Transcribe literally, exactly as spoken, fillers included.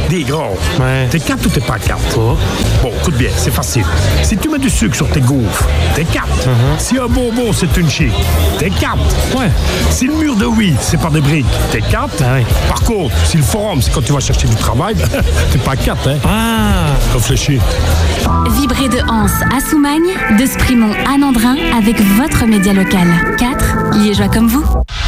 Des gros. Ouais. T'es quatre ou t'es pas quatre? Oh. Bon, écoute bien, c'est facile. Si tu mets du sucre sur tes gaufres, t'es quatre. Uh-huh. Si un bonbon, c'est une chic, t'es quatre. Ouais. Si le mur de oui, c'est pas des briques, t'es quatre. Ah oui. Par contre, si le forum, c'est quand tu vas chercher du travail, t'es pas quatre, hein? Ah. Réfléchis. Vibrez de Anse à Soumagne, de Sprimont à Nandrin avec votre média local. quatre, liégeois comme vous.